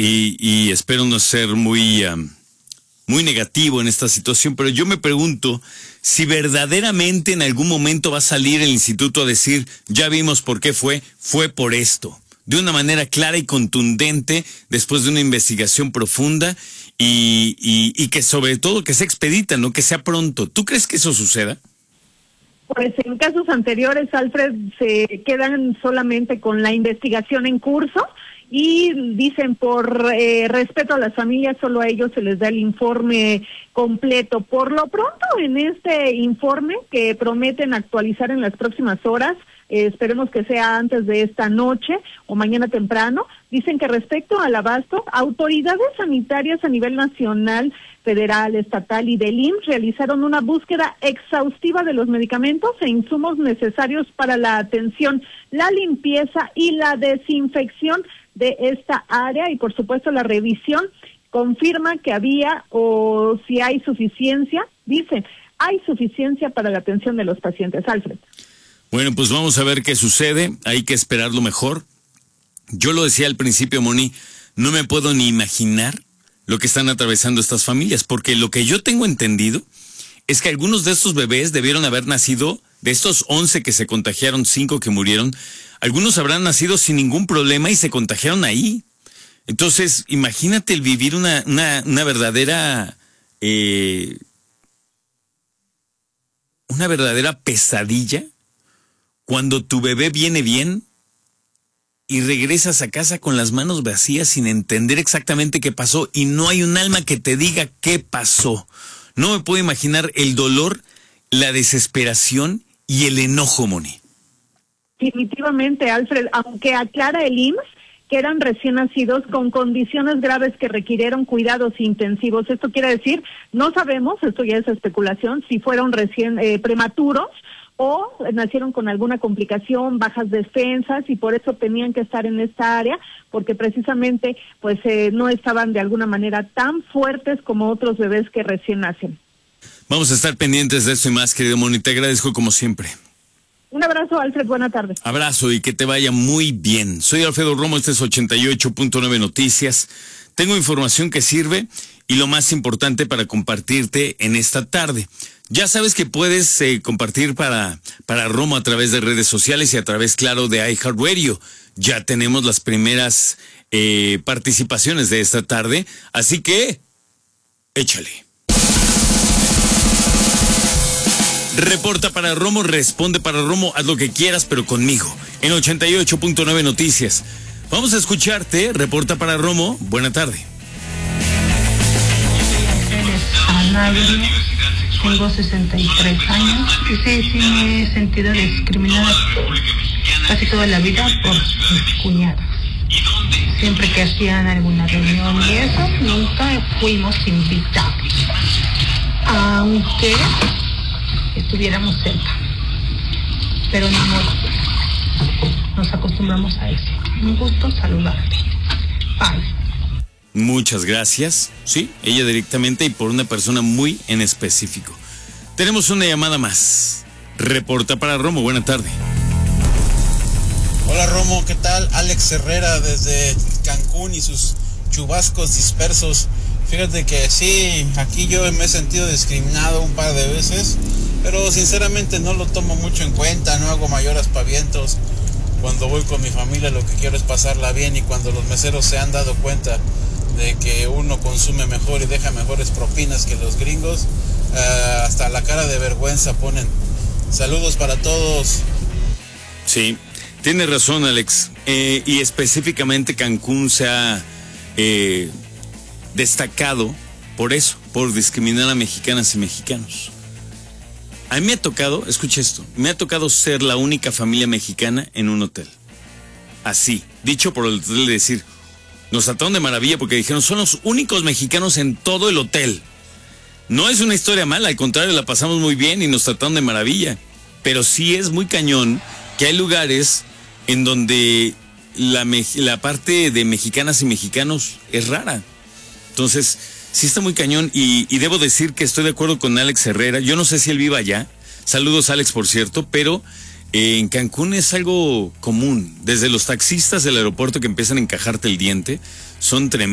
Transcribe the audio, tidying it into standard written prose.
y espero no ser muy negativo en esta situación, pero yo me pregunto si verdaderamente en algún momento va a salir el instituto a decir, ya vimos por qué fue por esto, de una manera clara y contundente, después de una investigación profunda y que sobre todo que sea expedita, no que sea pronto. ¿Tú crees que eso suceda? Pues en casos anteriores, Alfred, se quedan solamente con la investigación en curso y dicen por respeto a las familias, solo a ellos se les da el informe completo. Por lo pronto, en este informe que prometen actualizar en las próximas horas, esperemos que sea antes de esta noche o mañana temprano, dicen que respecto al abasto, autoridades sanitarias a nivel nacional, federal, estatal y del IMSS realizaron una búsqueda exhaustiva de los medicamentos e insumos necesarios para la atención, la limpieza y la desinfección de esta área, y por supuesto la revisión confirma que había o si hay suficiencia, dice, hay suficiencia para la atención de los pacientes. Alfred. Bueno, pues vamos a ver qué sucede, hay que esperar lo mejor. Yo lo decía al principio, Moni, no me puedo ni imaginar lo que están atravesando estas familias, porque lo que yo tengo entendido es que algunos de estos bebés debieron haber nacido, de estos 11 que se contagiaron, 5 que murieron, algunos habrán nacido sin ningún problema y se contagiaron ahí. Entonces, imagínate el vivir una verdadera pesadilla cuando tu bebé viene bien y regresas a casa con las manos vacías sin entender exactamente qué pasó y no hay un alma que te diga qué pasó. No me puedo imaginar el dolor, la desesperación y el enojo, Moni. Definitivamente, Alfred, aunque aclara el IMSS que eran recién nacidos con condiciones graves que requirieron cuidados intensivos. Esto quiere decir, no sabemos, esto ya es especulación, si fueron recién prematuros o nacieron con alguna complicación, bajas defensas, y por eso tenían que estar en esta área, porque precisamente pues no estaban de alguna manera tan fuertes como otros bebés que recién nacen. Vamos a estar pendientes de esto y más, querido Moni, te agradezco como siempre. Un abrazo, Alfred, buena tarde. Abrazo y que te vaya muy bien. Soy Alfredo Romo, este es 88.9 Noticias. Tengo información que sirve y lo más importante para compartirte en esta tarde. Ya sabes que puedes compartir para Romo a través de redes sociales y a través, claro, de iHeartRadio. Ya tenemos las primeras participaciones de esta tarde, así que échale. Reporta para Romo, responde para Romo, haz lo que quieras, pero conmigo, en 88.9 Noticias. Vamos a escucharte, reporta para Romo, buena tarde. Ana, tengo 63 años y sí me he sentido discriminada casi toda la vida por mis cuñadas. Siempre que hacían alguna reunión y eso, nunca fuimos invitados, aunque estuviéramos cerca, pero ni modo, nos acostumbramos a eso. Un gusto saludarte. Bye. Muchas gracias. Sí, ella directamente y por una persona muy en específico. Tenemos una llamada más. Reporta para Romo, buena tarde. Hola Romo, ¿qué tal? Alex Herrera desde Cancún y sus chubascos dispersos. Fíjate que sí, aquí yo me he sentido discriminado un par de veces, pero sinceramente no lo tomo mucho en cuenta, no hago mayor aspavientos. Cuando voy con mi familia lo que quiero es pasarla bien, y cuando los meseros se han dado cuenta de que uno consume mejor y deja mejores propinas que los gringos, hasta la cara de vergüenza ponen. Saludos para todos. Sí, tienes razón, Alex. Y específicamente Cancún se ha destacado por eso, por discriminar a mexicanas y mexicanos. A mí me ha tocado, escucha esto, me ha tocado ser la única familia mexicana en un hotel. Así, dicho por el hotel, de decir, nos trataron de maravilla porque dijeron, son los únicos mexicanos en todo el hotel. No es una historia mala, al contrario, la pasamos muy bien y nos trataron de maravilla. Pero sí es muy cañón que hay lugares en donde la parte de mexicanas y mexicanos es rara. Entonces, sí está muy cañón y debo decir que estoy de acuerdo con Alex Herrera. Yo no sé si él viva allá. Saludos, Alex, por cierto, pero en Cancún es algo común. Desde los taxistas del aeropuerto que empiezan a encajarte el diente, son tremendos.